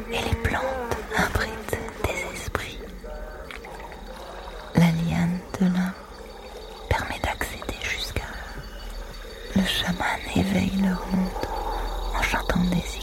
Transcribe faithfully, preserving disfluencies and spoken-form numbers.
et les plantes abritent des esprits. La liane de l'un permet d'accéder jusqu'à eux. Le chaman éveille leur monde en chantant des